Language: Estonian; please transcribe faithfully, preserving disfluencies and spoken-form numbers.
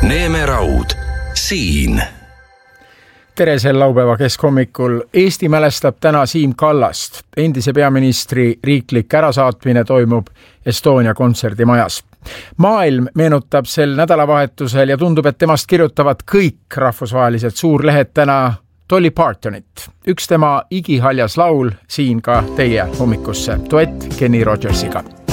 Neeme Raud, siin. Tere sel laupäeva keskhommikul. Eesti mälestab täna Siim Kallast. Endise peaministri riiklik ärasaatmine toimub Estonia kontserdimajas. Maailm meenutab sel nädalavahetusel ja tundub, et temast kirjutavad kõik rahvusvahelised suurlehed täna Dolly Partonit. Üks tema igihaljas laul siin ka teie hommikusse. Duett Kenny Rogersiga.